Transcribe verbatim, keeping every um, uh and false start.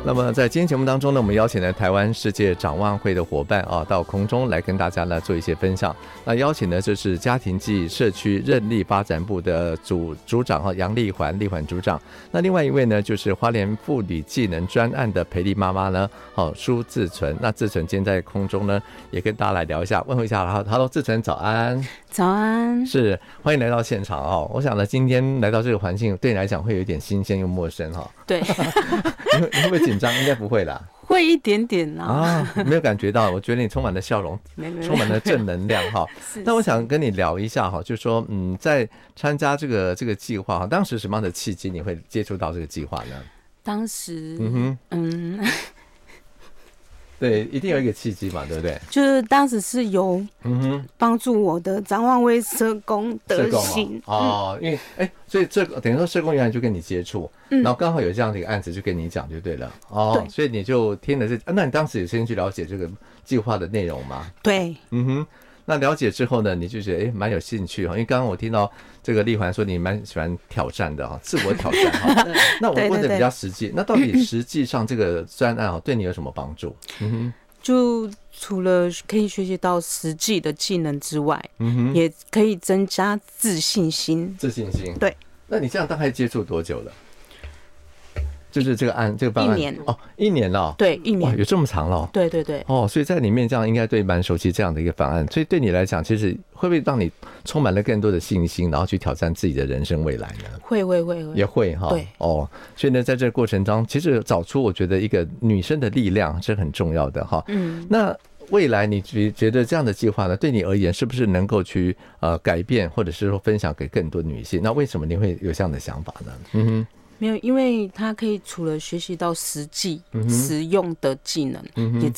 那么在今天节目当中呢，我们邀请了台湾世界展望会的伙伴啊，到空中来跟大家呢做一些分享。那邀请呢就是家庭暨社区人力发展部的组组长哈杨丽环，丽环组长。那另外一位呢就是花莲妇女技能专案的培力妈妈呢，好苏志纯。那志纯今天在空中呢，也跟大家来聊一下，问候一下。Hello， 志纯早安。 早安。是， 欢迎来到现场哦。我想呢，今天来到这个环境，对你来讲会有一点新鲜又陌生哈。 对。 你会你会不会紧张？应该不会啦。 会一点点啦。 啊，没有感觉到，我觉得你充满了笑容，充满了正能量哈。那我想跟你聊一下哈，就是说，嗯，在参加这个这个计划哈，当时什么样的契机你会接触到这个计划呢？ 当时， 嗯哼，嗯。对，一定有一个契机嘛，对不对？ 就是当时是有帮助我的展望会社工德行哦，因为哎、欸，所以这个等于说社工原来就跟你接触，嗯、然后刚好有这样的一个案子就跟你讲就对了哦，所以你就听了这、啊，那你当时有先去了解这个计划的内容吗？ 对， 嗯哼。那了解之后呢，你就觉得哎蛮有兴趣哈，因为刚刚我听到这个丽环说你蛮喜欢挑战的哈，自我挑战哈。那我问的比较实际，对对对，那到底实际上这个专案哈对你有什么帮助？嗯哼， 就除了可以学习到实际的技能之外，嗯哼，也可以增加自信心。 自信心， 对。 那你这样大概接触多久了？就是这个案，这个方案一年哦，一年了、哦， 对，一年， 哇，有这么长了、哦， 对对对， 哦，所以在里面这样应该对蛮熟悉这样的一个方案，所以对你来讲，其实会不会让你充满了更多的信心，然后去挑战自己的人生未来呢？ 会会会会， 也会哈， 对， 哦，所以呢，在这个过程中，其实找出我觉得一个女生的力量是很重要的哈，嗯，那未来你觉得这样的计划呢，对你而言是不是能够去呃改变，或者是说分享给更多女性？那为什么你会有这样的想法呢？嗯哼。 没有，因为它可以除了学习到实际、嗯、实用的技能、嗯，也